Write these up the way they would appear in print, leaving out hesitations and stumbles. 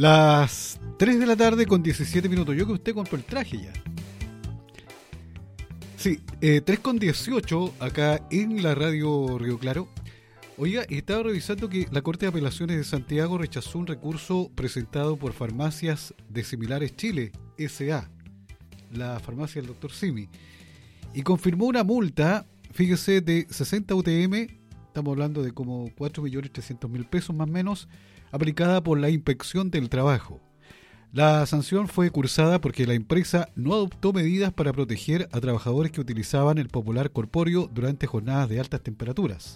Las 3 de la tarde con 17 minutos. Yo que usted compró el traje ya. Sí, 3 con 18 acá en la radio Río Claro. Oiga, estaba revisando que la Corte de Apelaciones de Santiago rechazó un recurso presentado por Farmacias de Similares Chile, S.A., la farmacia del Dr. Simi, y confirmó una multa, fíjese, de 60 UTM, estamos hablando de como 4.300.000 pesos más o menos, aplicada por la Inspección del Trabajo. La sanción fue cursada porque la empresa no adoptó medidas para proteger a trabajadores que utilizaban el popular corpóreo durante jornadas de altas temperaturas.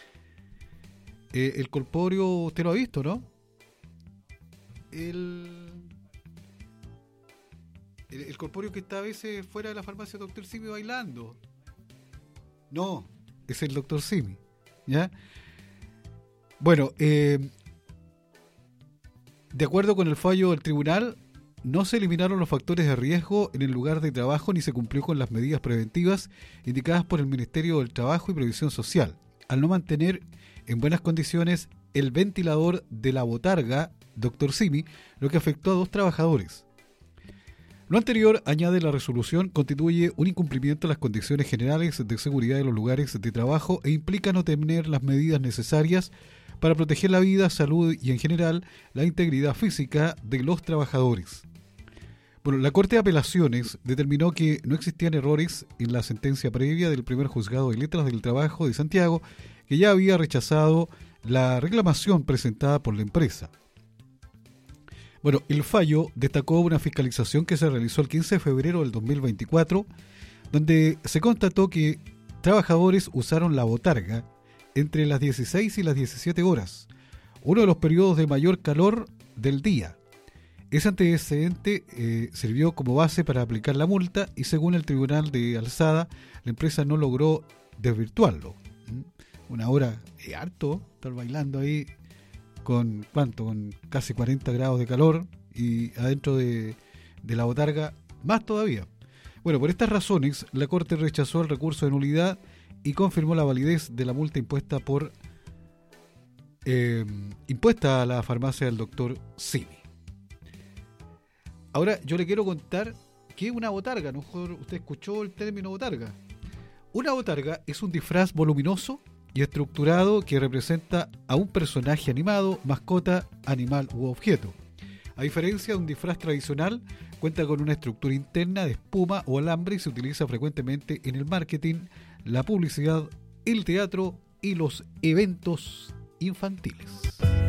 El corpóreo, usted lo ha visto, ¿no? El corpóreo que está a veces fuera de la farmacia Dr. Simi bailando. No, es el Dr. Simi, ¿ya? Bueno, de acuerdo con el fallo del tribunal, no se eliminaron los factores de riesgo en el lugar de trabajo ni se cumplió con las medidas preventivas indicadas por el Ministerio del Trabajo y Previsión Social, al no mantener en buenas condiciones el ventilador de la botarga Dr. Simi, lo que afectó a 2 trabajadores. Lo anterior, añade la resolución, constituye un incumplimiento de las condiciones generales de seguridad de los lugares de trabajo e implica no tener las medidas necesarias para proteger la vida, salud y en general la integridad física de los trabajadores. Bueno, la Corte de Apelaciones determinó que no existían errores en la sentencia previa del primer juzgado de letras del trabajo de Santiago, que ya había rechazado la reclamación presentada por la empresa. Bueno, el fallo destacó una fiscalización que se realizó el 15 de febrero del 2024, donde se constató que trabajadores usaron la botarga entre las 16 y las 17 horas, uno de los periodos de mayor calor del día. Ese antecedente sirvió como base para aplicar la multa y según el Tribunal de Alzada, la empresa no logró desvirtuarlo. Una hora es harto estar bailando ahí con casi 40 grados de calor y adentro de la botarga más todavía. Bueno, por estas razones la Corte rechazó el recurso de nulidad y confirmó la validez de la multa impuesta a la farmacia del Dr. Simi. Ahora yo le quiero contar qué es una botarga. A lo mejor usted escuchó el término botarga. Una botarga es un disfraz voluminoso y estructurado que representa a un personaje animado, mascota, animal u objeto. A diferencia de un disfraz tradicional, cuenta con una estructura interna de espuma o alambre y se utiliza frecuentemente en el marketing, la publicidad, el teatro y los eventos infantiles.